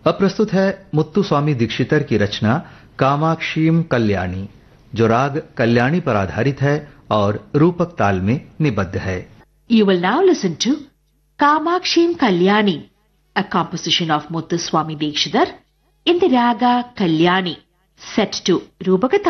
अब प्रस्तुत है मुत्तु स्वामी दीक्षितर की रचना कामाक्षीम कल्याणी, जो राग कल्याणी पर आधारित है और रूपक ताल में निबद्ध है। You will now listen to Kamakshim Kalyani, a composition of Muthuswami Dikshitar in the raga Kalyani, set to Rupaka